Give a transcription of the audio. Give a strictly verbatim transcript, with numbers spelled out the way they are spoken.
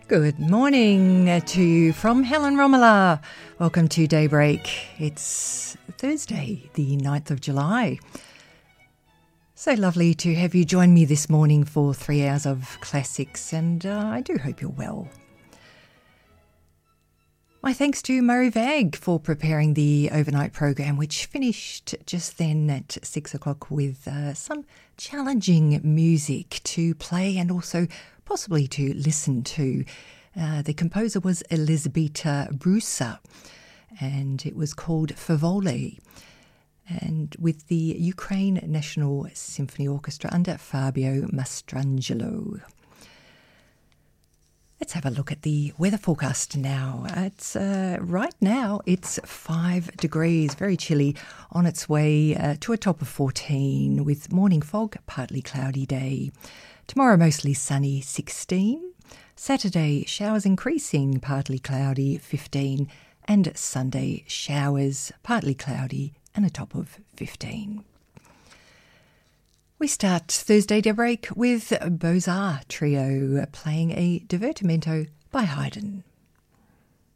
Good morning to you from Helen Romola. Welcome to Daybreak. It's Thursday, the ninth of July. So lovely to have you join me this morning for three hours of classics, and uh, I do hope you're well. My thanks to Murray Vag for preparing the overnight program, which finished just then at six o'clock with uh, some challenging music to play and also possibly to listen to. Uh, the composer was Elisabetta Brusa, and it was called Favole, and with the Ukraine National Symphony Orchestra under Fabio Mastrangelo. Let's have a look at the weather forecast now. It's uh, right now it's five degrees, very chilly, on its way uh, to a top of fourteen, with morning fog, partly cloudy day. Tomorrow mostly sunny, sixteen. Saturday showers increasing, partly cloudy, fifteen, and Sunday showers, partly cloudy, and a top of fifteen. We start Thursday Daybreak with Beaux-Arts Trio playing a Divertimento by Haydn.